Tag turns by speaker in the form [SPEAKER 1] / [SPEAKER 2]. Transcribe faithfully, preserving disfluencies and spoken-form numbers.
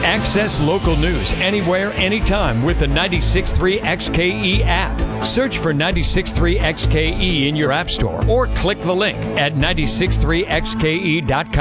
[SPEAKER 1] Access local news anywhere, anytime with the ninety-six point three X K E app. Search for ninety-six point three X K E in your app store or click the link at nine six three X K E dot com.